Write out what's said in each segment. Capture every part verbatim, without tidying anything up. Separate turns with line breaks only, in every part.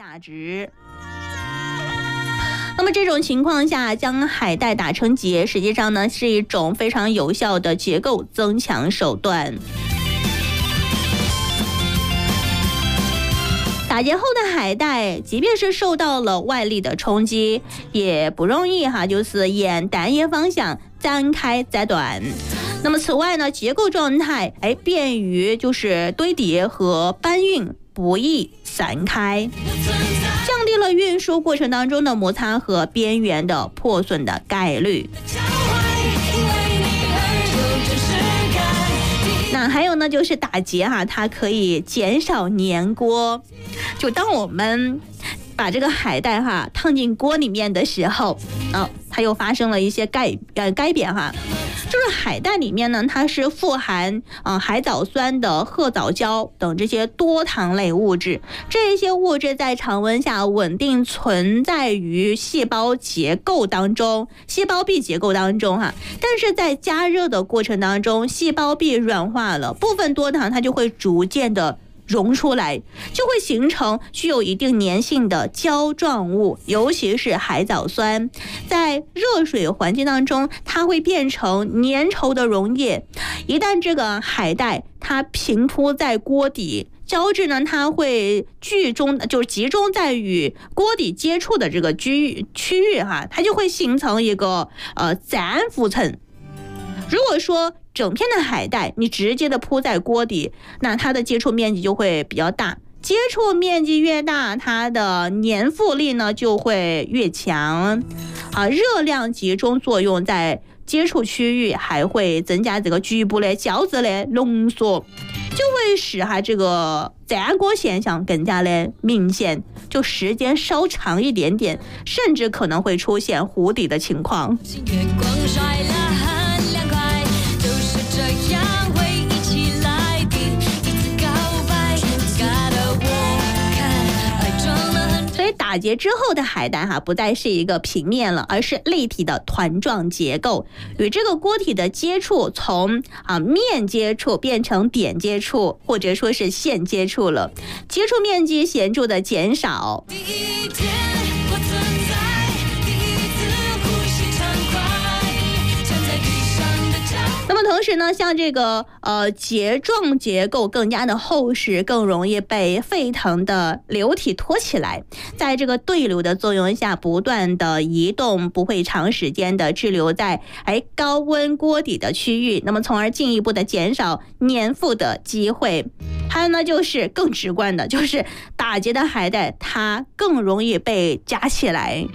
价值。那么这种情况下，将海带打成结，实际上呢是一种非常有效的结构增强手段。打结后的海带，即便是受到了外力的冲击，也不容易哈，就是沿单一方向展开再断。那么此外呢，结构状态哎便于就是堆叠和搬运，不易散开，降低了运输过程当中的摩擦和边缘的破损的概率。那还有呢，就是打结哈，它可以减少粘锅。就当我们把这个海带哈烫进锅里面的时候，哦，它又发生了一些改呃改变哈。就是海带里面呢，它是富含啊、呃、海藻酸的褐藻胶等这些多糖类物质，这些物质在常温下稳定存在于细胞结构当中，细胞壁结构当中哈。但是在加热的过程当中，细胞壁软化了，部分多糖它就会逐渐的溶出来，就会形成具有一定粘性的胶状物，尤其是海藻酸。在热水环境当中，它会变成粘稠的溶液。一旦这个海带它平铺在锅底，胶质呢，它会聚中，就是集中在与锅底接触的这个区域区域哈，它就会形成一个呃粘附层。如果说整片的海带你直接的铺在锅底，那它的接触面积就会比较大，接触面积越大，它的粘附力呢就会越强啊，热量集中作用在接触区域，还会增加这个局部的胶质的浓缩，就会使哈这个粘锅现象更加的明显，就时间稍长一点点，甚至可能会出现糊底的情况。所以打结之后的海带哈，不再是一个平面了，而是立体的团状结构，与这个锅体的接触从啊面接触变成点接触，或者说是线接触了，接触面积显著的减少。那么同时呢，像这个呃结状结构更加的厚实，更容易被沸腾的流体托起来，在这个对流的作用下不断的移动，不会长时间的滞留在哎高温锅底的区域，那么从而进一步的减少粘附的机会。还有呢，就是更直观的，就是打结的海带它更容易被夹起来。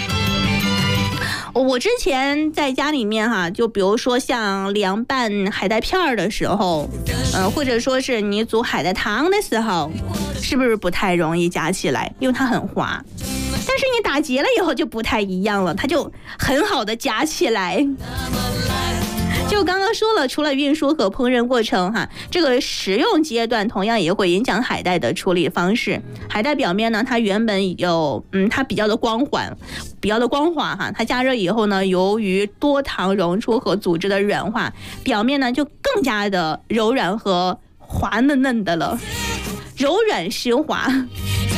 我之前在家里面哈，就比如说像凉拌海带片儿的时候，呃，或者说是你煮海带汤的时候，是不是不太容易夹起来？因为它很滑。但是你打结了以后就不太一样了，它就很好的夹起来。就刚刚说了，除了运输和烹饪过程哈，这个食用阶段同样也会影响海带的处理方式。海带表面呢，它原本有嗯，它比较的光滑，比较的光滑哈，它加热以后呢，由于多糖溶出和组织的软化，表面呢就更加的柔软和滑嫩嫩的了，柔软湿滑。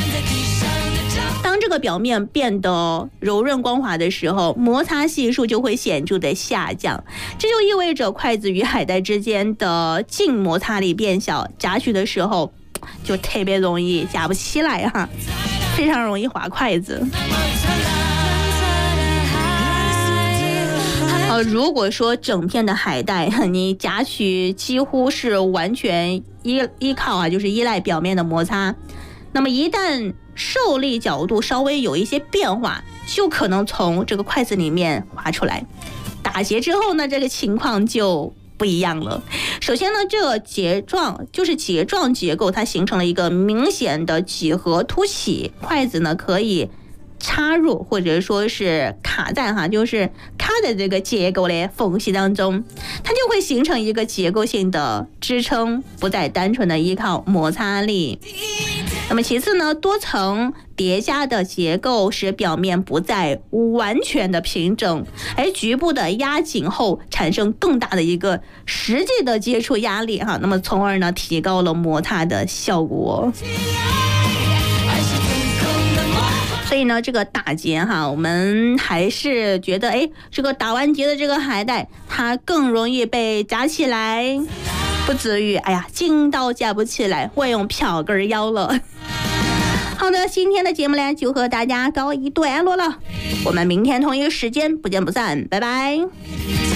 当这个表面变得柔润光滑的时候，摩擦系数就会显著的下降，这就意味着筷子与海带之间的静摩擦力变小，夹取的时候就特别容易夹不起来哈，非常容易划筷子。呃，如果说整片的海带你夹取几乎是完全依依靠啊，就是依赖表面的摩擦，那么一旦受力角度稍微有一些变化，就可能从这个筷子里面滑出来。打结之后呢，这个情况就不一样了。首先呢，这个结状就是结状结构，它形成了一个明显的几何凸起，筷子呢可以插入或者说是卡在哈，就是卡在这个结构的缝隙当中，它就会形成一个结构性的支撑，不再单纯的依靠摩擦力。那么其次呢，多层叠加的结构使表面不再完全的平整，而局部的压紧后产生更大的一个实际的接触压力哈，那么从而呢提高了摩擦的效果。 所以呢，这个打结哈，我们还是觉得，哎，这个打完结的这个海带，它更容易被夹起来，不至于，哎呀，筋道夹不起来，我用瓢根舀了。好的，今天的节目呢，就和大家告一段落了，我们明天同一个时间不见不散，拜拜。